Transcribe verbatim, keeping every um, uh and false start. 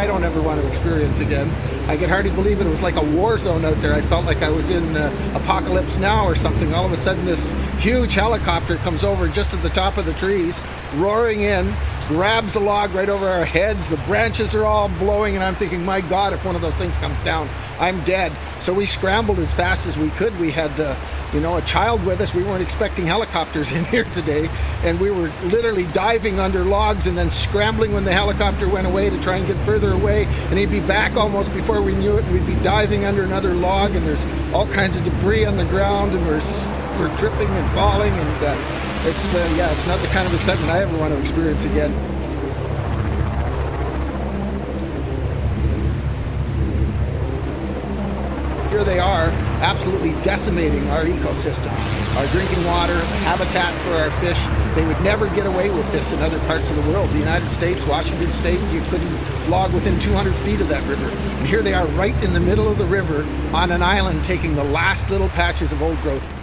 don't ever want to experience again. I could hardly believe it. It was like a war zone out there. I felt like I was in uh, Apocalypse Now or something. All of a sudden this huge helicopter comes over just at the top of the trees, roaring in, grabs a log right over our heads. The branches are all blowing, and I'm thinking, my God, if one of those things comes down, I'm dead. So we scrambled as fast as we could. We had, uh, you know, a child with us. We weren't expecting helicopters in here today, and we were literally diving under logs and then scrambling when the helicopter went away to try and get further away, and he'd be back almost before we knew it, and we'd be diving under another log, and there's all kinds of debris on the ground, and we're, we're tripping and falling, and uh, it's, uh, yeah, it's not the kind of excitement I ever want to experience again. Here they are, absolutely decimating our ecosystem, our drinking water, habitat for our fish. They would never get away with this in other parts of the world. The United States, Washington State, you couldn't log within two hundred feet of that river. And here they are right in the middle of the river on an island, taking the last little patches of old growth.